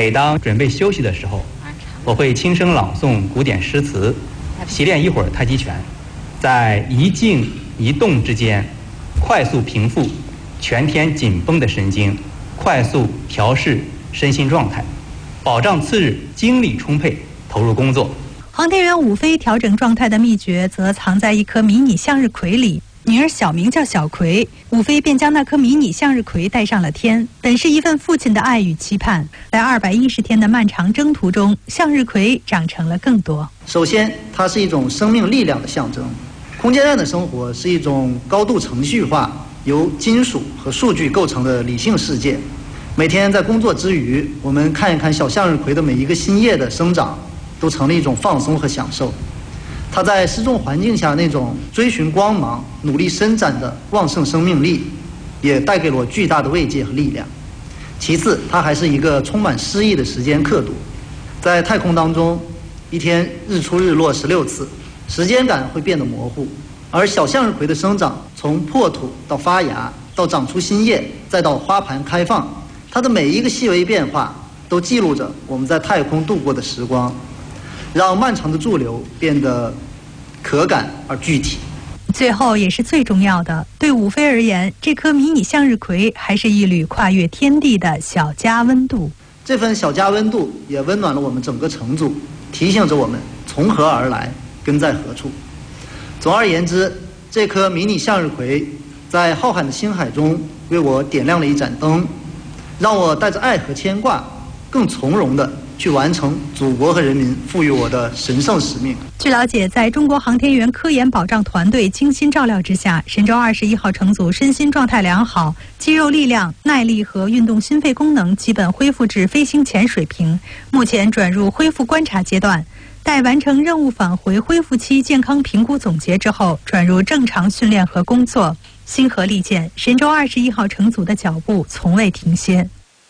每当准备休息的时候，我会轻声朗诵古典诗词，习练一会儿太极拳，在一静一动之间，快速平复全天紧绷的神经，快速调试身心状态，保障次日精力充沛，投入工作。 航天员伍飞调整状态的秘诀则藏在一颗迷你向日葵里，女儿小名叫小葵，伍飞便将那颗迷你向日葵带上了天，本是一份父亲的爱与期盼。在210天的漫长征途中，向日葵长成了更多。 首先，它是一种生命力量的象征。空间站的生活是一种高度程序化、由金属和数据构成的理性世界。每天在工作之余，我们看一看小向日葵的每一个新叶的生长，都成了一种放松和享受。它在失重环境下那种追寻光芒、努力伸展的旺盛生命力，也带给了我巨大的慰藉和力量。其次，它还是一个充满诗意的时间刻度。在太空当中，一天日出日落16次，时间感会变得模糊。而小向日葵的生长，从破土到发芽，到长出新叶，再到花盘开放，它的每一个细微变化都记录着我们在太空度过的时光，让漫长的驻留变得可感而具体。 最后也是最重要的，对伍飞而言，这颗迷你向日葵还是一缕跨越天地的小家温度。 这份小家温度也温暖了我们整个乘组，提醒着我们从何而来，根在何处。总而言之，这颗迷你向日葵在浩瀚的星海中为我点亮了一盏灯，让我带着爱和牵挂，更从容地去完成祖国和人民赋予我的神圣使命。 据了解，在中国航天员科研保障团队精心照料之下，神舟21号乘组身心状态良好，肌肉力量、耐力和运动心肺功能基本恢复至飞行前水平，目前转入恢复观察阶段。待完成任务返回恢复期健康评估总结之后，转入正常训练和工作。星河利剑，神舟21号乘组的脚步从未停歇。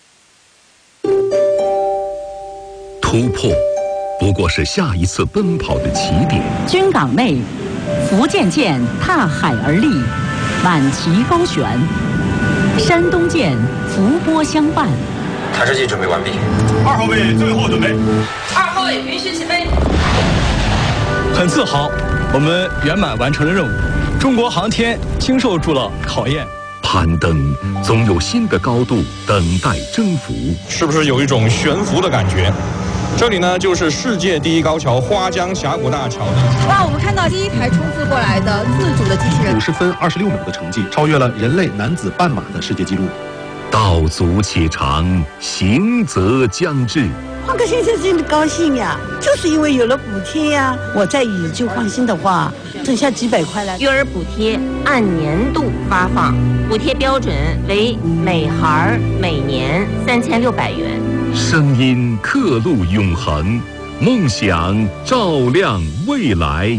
突破不过是下一次奔跑的起点。 军港内，福建舰踏海而立，满旗高悬；山东舰伏波相伴。 探视机准备完毕。 2号位最后准备。 2号位允许起飞。 很自豪，我们圆满完成了任务。中国航天经受住了考验。 攀登总有新的高度等待征服， 是不是有一种悬浮的感觉？这里呢，就是世界第一高桥花江峡谷大桥。 哇，我们看到第一台冲刺过来的自主的机器人， 50分26秒的成绩，超越了人类男子半马的世界纪录。 道阻且长，行则将至。 换个先生真的高兴呀，就是因为有了补贴呀。我再以旧换新的话，剩下几百块了。 育儿补贴按年度发放，补贴标准为每孩每年3600元。 声音刻录永恒，梦想照亮未来。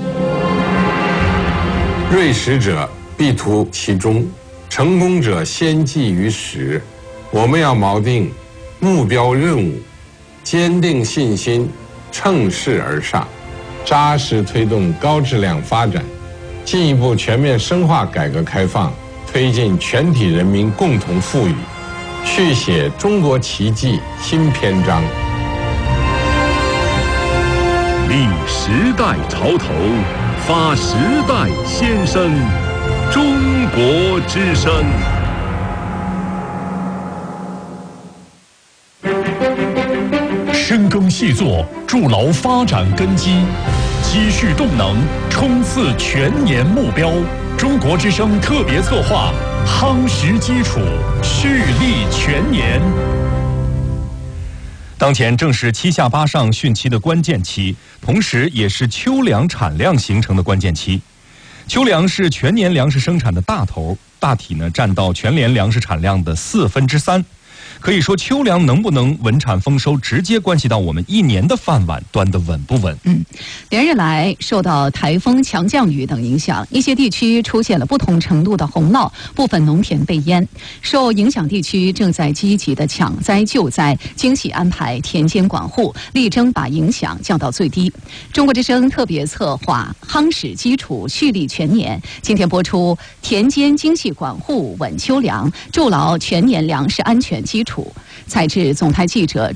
锐实者必图其中，成功者先记于始。我们要锚定目标任务，坚定信心，乘势而上，扎实推动高质量发展，进一步全面深化改革开放，推进全体人民共同富裕，续写中国奇迹新篇章。 立时代潮头，发时代先声，中国之声。 深耕细作，筑牢发展根基，积蓄动能，冲刺全年目标。中国之声特别策划，夯实基础，蓄力全年。 当前正是7下8上汛期的关键期，同时也是秋粮产量形成的关键期。秋粮是全年粮食生产的大头，大体呢占到全年粮食产量的3/4。可以说，秋粮能不能稳产丰收，直接关系到我们一年的饭碗端得稳不稳。 连日来，受到台风、强降雨等影响，一些地区出现了不同程度的洪涝，部分农田被淹。受影响地区正在积极的抢灾救灾，精细安排田间管护，力争把影响降到最低。中国之声特别策划夯实基础，蓄力全年，今天播出田间精细管护稳秋粮，筑牢全年粮食安全基础。采制总台记者